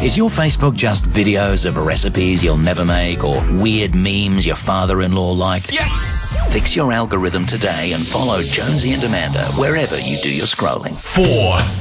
Is your Facebook just videos of recipes you'll never make or weird memes your father-in-law liked? Yes! Fix your algorithm today and follow Jonesy and Amanda wherever you do your scrolling. 4.